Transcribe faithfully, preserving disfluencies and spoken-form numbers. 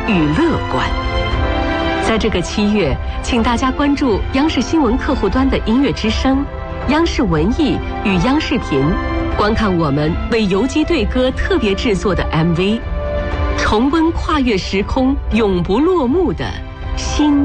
与乐观。在这个七月，请大家关注央视新闻客户端的音乐之声、央视文艺与央视频，观看我们为游击队歌特别制作的 M V， 重温跨越时空、永不落幕的新